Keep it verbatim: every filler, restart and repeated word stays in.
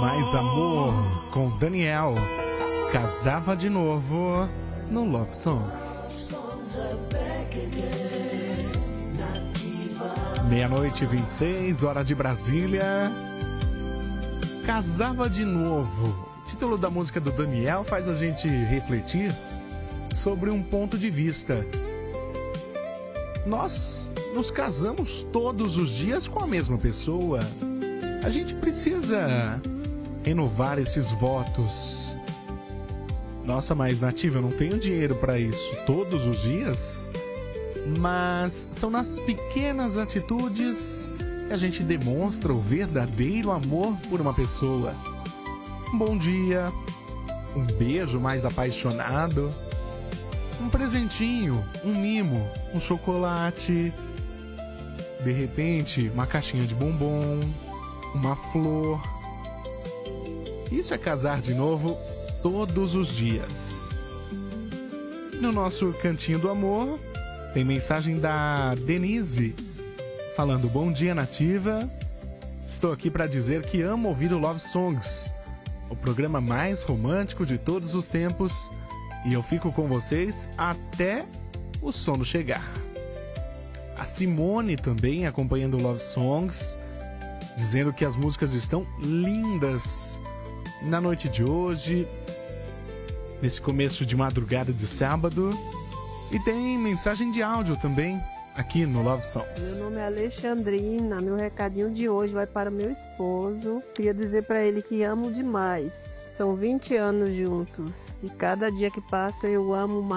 Mais Amor com Daniel. Casava de novo no Love Songs. Meia-noite e vinte e seis, hora de Brasília. Casava de novo. O título da música do Daniel faz a gente refletir sobre um ponto de vista. Nós nos casamos todos os dias com a mesma pessoa. A gente precisa renovar esses votos. Nossa, mas Nativa, eu não tenho dinheiro para isso todos os dias. Mas são nas pequenas atitudes que a gente demonstra o verdadeiro amor por uma pessoa. Um bom dia, um beijo mais apaixonado, um presentinho, um mimo, um chocolate, de repente uma caixinha de bombom, uma flor. Isso é casar de novo todos os dias. No nosso cantinho do amor, tem mensagem da Denise, falando: bom dia, Nativa. Estou aqui para dizer que amo ouvir o Love Songs, o programa mais romântico de todos os tempos, e eu fico com vocês até o sono chegar. A Simone também acompanhando o Love Songs, dizendo que as músicas estão lindas na noite de hoje, nesse começo de madrugada de sábado. E tem mensagem de áudio também aqui no Love Songs. Meu nome é Alexandrina, meu recadinho de hoje vai para meu esposo. Queria dizer para ele que amo demais. São vinte anos juntos e cada dia que passa eu amo mais.